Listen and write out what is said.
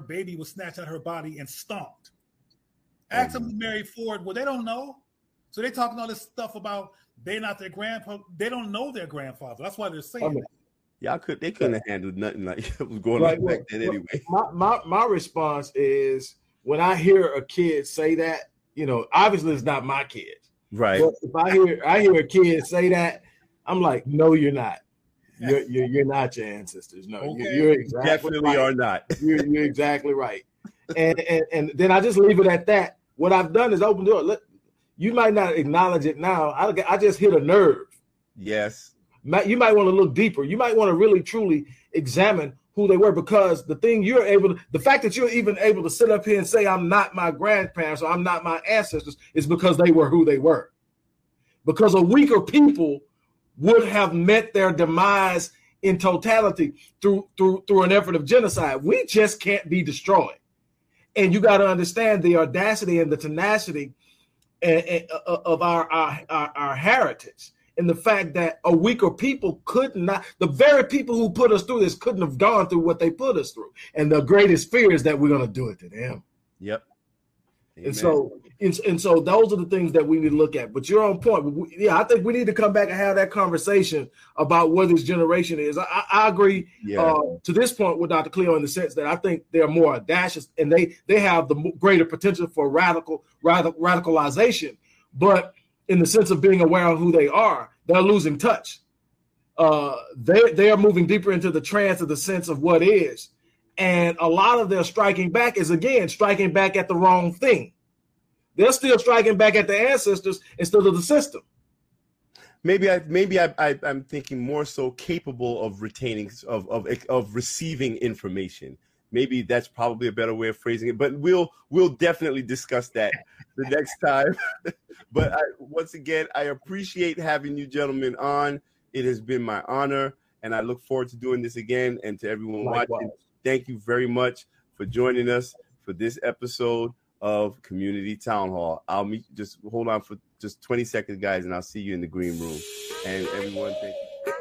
baby was snatched out of her body and stomped. Ask them to Mary Ford. Well, they don't know. So they talking all this stuff about they not their grandfather. They don't know their grandfather. That's why they're saying that. Yeah, they couldn't have handled nothing like what was going on back then anyway. My response is when I hear a kid say that, obviously it's not my kids. Right. But if I hear a kid say that, I'm like, no, you're not. You're not your ancestors. No, okay. You're exactly definitely right. are not. You're exactly right. And then I just leave it at that. What I've done is open the door. Look, you might not acknowledge it now. I just hit a nerve. Yes. You might want to look deeper. You might want to really, truly examine who they were, because the fact that you're even able to sit up here and say, I'm not my grandparents or I'm not my ancestors, is because they were who they were. Because a weaker people would have met their demise in totality through an effort of genocide. We just can't be destroyed. And you got to understand the audacity and the tenacity of our heritage, and the fact that a weaker people could not, the very people who put us through this couldn't have gone through what they put us through. And the greatest fear is that we're going to do it to them. Yep. Amen. And so those are the things that we need to look at. But you're on point. I think we need to come back and have that conversation about what this generation is. I agree to this point with Dr. Cleo in the sense that I think they're more audacious and they have the greater potential for radicalization. But in the sense of being aware of who they are, they're losing touch. They are moving deeper into the trance of the sense of what is. And a lot of their striking back is, again, striking back at the wrong thing. They're still striking back at the ancestors instead of the system. Maybe I'm thinking more so capable of retaining, of receiving information. Maybe that's probably a better way of phrasing it. But we'll definitely discuss that the next time. But once again, I appreciate having you gentlemen on. It has been my honor, and I look forward to doing this again. And to everyone watching, thank you very much for joining us for this episode of Community Town Hall. Just hold on for just 20 seconds, guys, and I'll see you in the green room. And everyone, thank you.